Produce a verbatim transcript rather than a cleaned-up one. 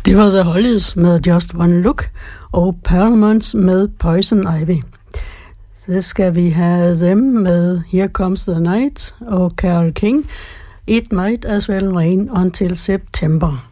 Det var The Hollies med Just One Look, og Paramount med Poison Ivy. Så skal vi have dem med Here Comes the Night og Carole King, It Might As Well Rain Until September.